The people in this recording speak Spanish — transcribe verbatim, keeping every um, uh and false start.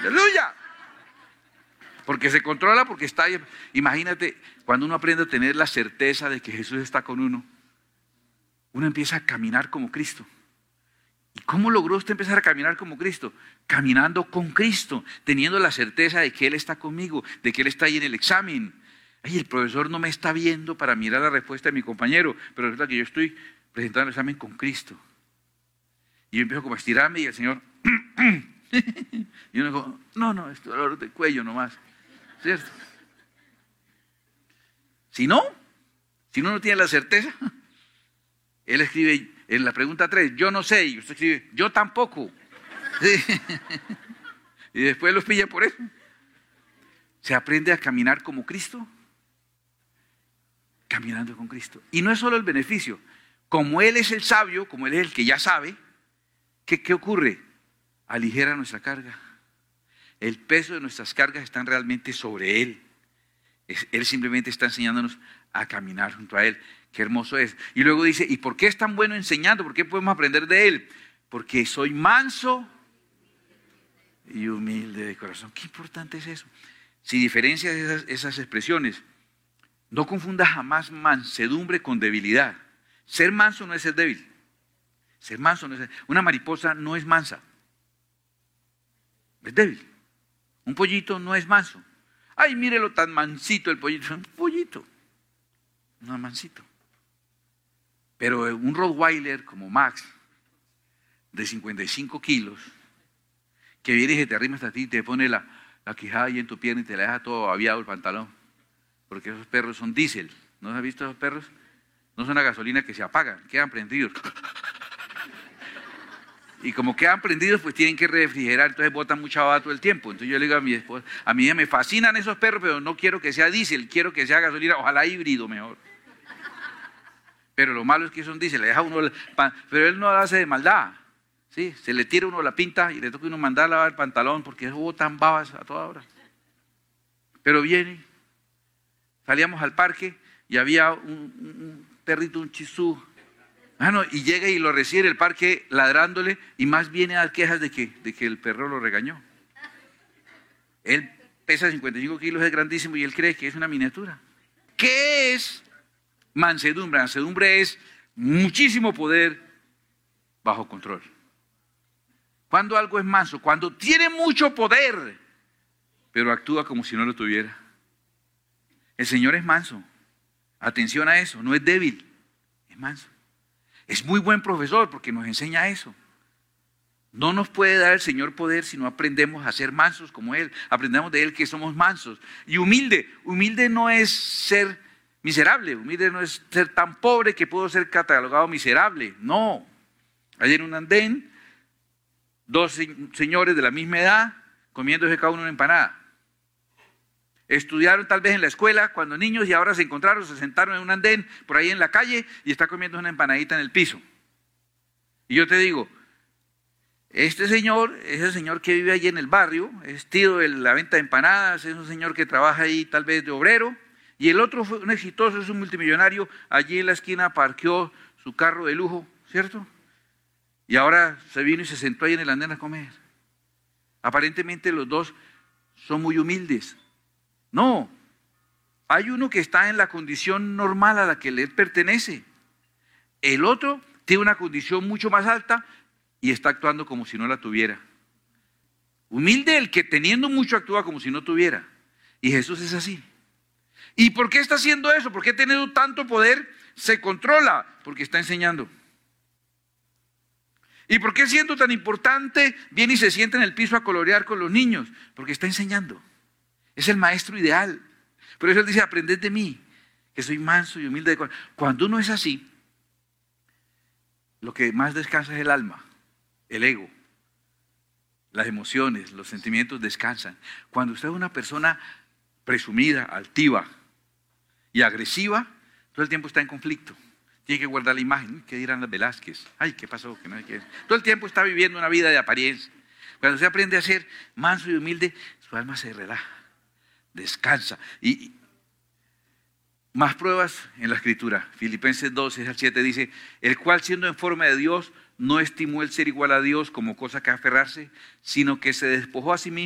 ¡Aleluya! Porque se controla, porque está ahí. Imagínate, cuando uno aprende a tener la certeza de que Jesús está con uno, uno empieza a caminar como Cristo. ¿Y cómo logró usted empezar a caminar como Cristo? Caminando con Cristo, teniendo la certeza de que Él está conmigo, de que Él está ahí en el examen. Ay, el profesor no me está viendo para mirar la respuesta de mi compañero, pero resulta que yo estoy presentando el examen con Cristo. Y yo empiezo como a estirarme y el Señor... y uno dijo, no, no, es dolor de cuello nomás. ¿Cierto? Si no, si uno no tiene la certeza, Él escribe en la pregunta tres, yo no sé, y usted escribe, yo tampoco. ¿Sí? Y después los pilla por eso. Se aprende a caminar como Cristo, caminando con Cristo. Y no es solo el beneficio, como Él es el sabio, como Él es el que ya sabe, ¿qué, qué ocurre? Aligera nuestra carga. El peso de nuestras cargas está realmente sobre Él. Es, Él simplemente está enseñándonos a caminar junto a Él. Qué hermoso es. Y luego dice, ¿y por qué es tan bueno enseñando? ¿Por qué podemos aprender de Él? Porque soy manso y humilde de corazón. Qué importante es eso. Si diferencias esas, esas expresiones, no confundas jamás mansedumbre con debilidad. Ser manso no es ser débil. Ser manso no es ser... Una mariposa no es mansa. Es débil. Un pollito no es manso. Ay, mírelo tan mansito el pollito. Es un pollito. No es mansito. Pero un Rottweiler como Max, de cincuenta y cinco kilos, que viene y se te arrima hasta ti y te pone la, la quijada ahí en tu pierna y te la deja todo aviado el pantalón. Porque esos perros son diésel. ¿No has visto esos perros? No son la gasolina que se apagan, quedan prendidos. Y como quedan prendidos, pues tienen que refrigerar, entonces botan mucha baba todo el tiempo. Entonces yo le digo a mi esposa, a mí me fascinan esos perros, pero no quiero que sea diésel, quiero que sea gasolina, ojalá híbrido mejor. Pero lo malo es que son diésel, le deja uno, pero él no lo hace de maldad. ¿Sí? Se le tira uno la pinta y le toca uno mandar a lavar el pantalón porque botan babas a toda hora. Pero viene, salíamos al parque y había un, un perrito, un chisú. Ah, no, y llega y lo recibe en el parque ladrándole y más viene a dar quejas de que, de que el perro lo regañó. Él pesa cincuenta y cinco kilos, es grandísimo y él cree que es una miniatura. ¿Qué es mansedumbre? Mansedumbre es muchísimo poder bajo control. Cuando algo es manso, cuando tiene mucho poder, pero actúa como si no lo tuviera. El Señor es manso. Atención a eso, no es débil, es manso. Es muy buen profesor porque nos enseña eso. No nos puede dar el Señor poder si no aprendemos a ser mansos como Él. Aprendemos de Él que somos mansos. Y humilde. Humilde no es ser miserable. Humilde no es ser tan pobre que puedo ser catalogado miserable. No. Ayer en un andén, dos señores de la misma edad comiéndose cada uno una empanada. Estudiaron tal vez en la escuela cuando niños y ahora se encontraron, se sentaron en un andén por ahí en la calle y está comiendo una empanadita en el piso. Y yo te digo, este señor es el señor que vive allí en el barrio, es tío de la venta de empanadas, es un señor que trabaja ahí tal vez de obrero, y el otro fue un exitoso, es un multimillonario, allí en la esquina parqueó su carro de lujo, ¿cierto? Y ahora se vino y se sentó ahí en el andén a comer. Aparentemente los dos son muy humildes. No, hay uno que está en la condición normal a la que le pertenece. El otro tiene una condición mucho más alta y está actuando como si no la tuviera. Humilde el que teniendo mucho actúa como si no tuviera. Y Jesús es así. ¿Y por qué está haciendo eso? ¿Por qué teniendo tanto poder se controla? Porque está enseñando. ¿Y por qué siendo tan importante viene y se sienta en el piso a colorear con los niños? Porque está enseñando. Es el maestro ideal. Por eso él dice, aprended de mí, que soy manso y humilde de corazón. Cuando uno es así, lo que más descansa es el alma, el ego, las emociones, los sentimientos descansan. Cuando usted es una persona presumida, altiva y agresiva, todo el tiempo está en conflicto. Tiene que guardar la imagen. ¿Qué dirán las Velázquez? Ay, ¿qué pasó? Que no hay que... Todo el tiempo está viviendo una vida de apariencia. Cuando usted aprende a ser manso y humilde, su alma se relaja. Descansa. Y más pruebas en la Escritura. Filipenses dos, seis al siete dice, el cual siendo en forma de Dios, no estimó el ser igual a Dios como cosa que aferrarse, sino que se despojó a sí mismo.